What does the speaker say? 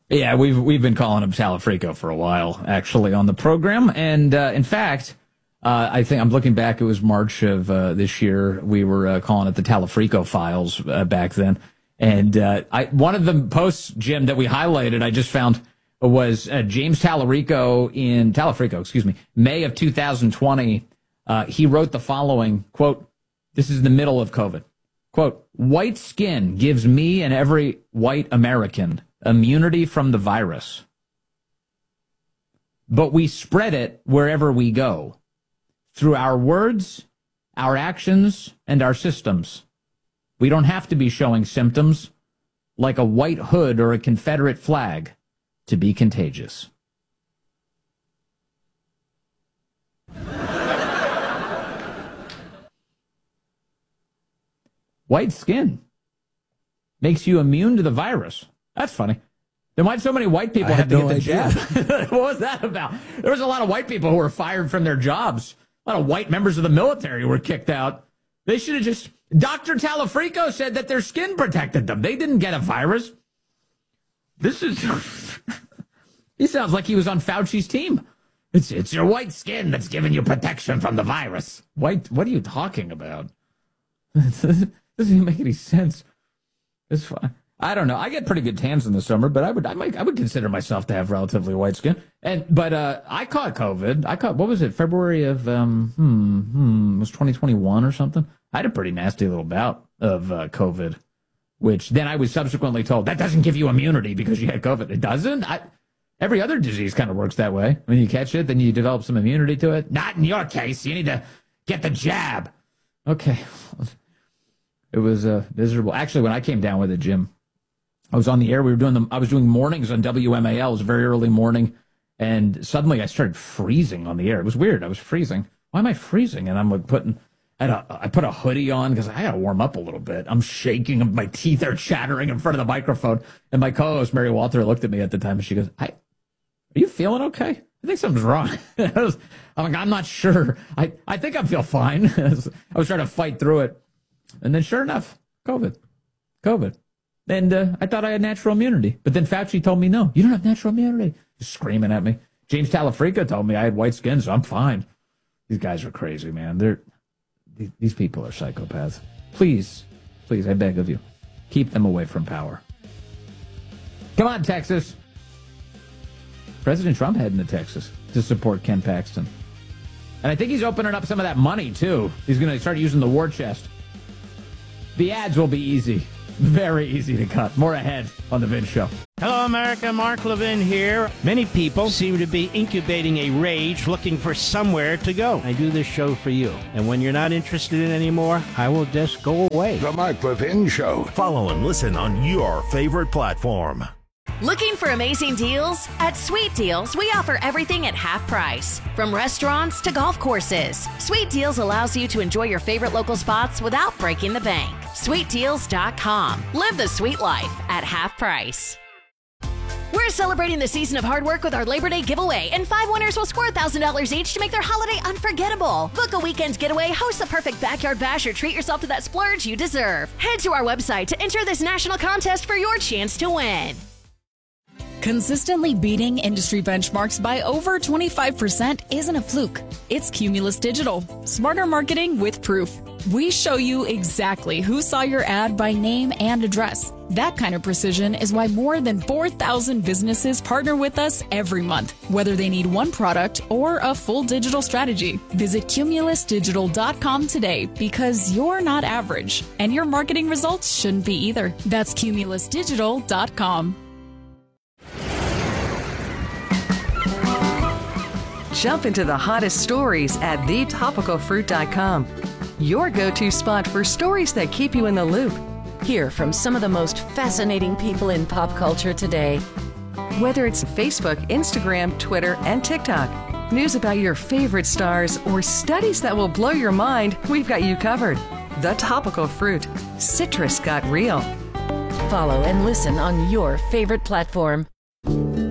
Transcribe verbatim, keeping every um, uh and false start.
Yeah, we've we've been calling him Talafrico for a while, actually, on the program. And uh, in fact, uh, I think I'm looking back. It was March of uh, this year. We were uh, calling it the Talafrico Files uh, back then. And uh, I, one of the posts, Jim, that we highlighted, I just found was uh, James Talarico in Talafrico, excuse me, May of two thousand twenty. Uh, he wrote the following quote. This is the middle of COVID. Quote, white skin gives me and every white American immunity from the virus. But we spread it wherever we go, through our words, our actions, and our systems. We don't have to be showing symptoms like a white hood or a Confederate flag to be contagious. White skin makes you immune to the virus. That's funny. Then why'd so many white people I have to had no get the jab? What was that about? There was a lot of white people who were fired from their jobs. A lot of white members of the military were kicked out. They should have just... Doctor Talafrico said that their skin protected them. They didn't get a virus. This is... He sounds like he was on Fauci's team. It's it's your white skin that's giving you protection from the virus. White... What are you talking about? Doesn't even make any sense. It's fine. I don't know. I get pretty good tans in the summer, but I would I might I would consider myself to have relatively white skin. And but uh, I caught COVID. I caught what was it? February of um hmm, hmm it was twenty twenty-one or something. I had a pretty nasty little bout of uh, COVID, which then I was subsequently told that doesn't give you immunity because you had COVID. It doesn't. I, every other disease kind of works that way. When you catch it, then you develop some immunity to it. Not in your case. You need to get the jab. Okay. It was uh, miserable. Actually, when I came down with it, Jim, I was on the air. We were doing them. I was doing mornings on W M A L. It was a very early morning, and suddenly I started freezing on the air. It was weird. I was freezing. Why am I freezing? And I'm like putting. I, had a, I put a hoodie on because I got to warm up a little bit. I'm shaking. My teeth are chattering in front of the microphone. And my co-host Mary Walter looked at me at the time, and she goes, "I, are you feeling okay? I think something's wrong." I was, I'm like, I'm not sure. I, I think I feel fine. I was trying to fight through it. And then sure enough, COVID. COVID. And uh, I thought I had natural immunity. But then Fauci told me, no, you don't have natural immunity. He's screaming at me. James Talafrico told me I had white skin, so I'm fine. These guys are crazy, man. They're These people are psychopaths. Please, please, I beg of you, keep them away from power. Come on, Texas. President Trump heading to Texas to support Ken Paxton. And I think he's opening up some of that money, too. He's going to start using the war chest. The ads will be easy. Very easy to cut. More ahead on The Vince Show. Hello, America. Mark Levin here. Many people seem to be incubating a rage looking for somewhere to go. I do this show for you. And when you're not interested in it anymore, I will just go away. The Mark Levin Show. Follow and listen on your favorite platform. Looking for amazing deals? At Sweet Deals, we offer everything at half price. From restaurants to golf courses, Sweet Deals allows you to enjoy your favorite local spots without breaking the bank. sweet deals dot com. Live the sweet life at half price. We're celebrating the season of hard work with our Labor Day giveaway, and five winners will score one thousand dollars each to make their holiday unforgettable. Book a weekend getaway, host the perfect backyard bash, or treat yourself to that splurge you deserve. Head to our website to enter this national contest for your chance to win. Consistently beating industry benchmarks by over twenty-five percent isn't a fluke. It's Cumulus Digital. Smarter marketing with proof. We show you exactly who saw your ad by name and address. That kind of precision is why more than four thousand businesses partner with us every month, whether they need one product or a full digital strategy. Visit cumulus digital dot com today because you're not average, and your marketing results shouldn't be either. That's cumulus digital dot com. Jump into the hottest stories at the topical fruit dot com. Your go-to spot for stories that keep you in the loop. Hear from some of the most fascinating people in pop culture today. Whether it's Facebook, Instagram, Twitter, and TikTok, news about your favorite stars, or studies that will blow your mind, we've got you covered. The Topical Fruit. Citrus got real. Follow and listen on your favorite platform.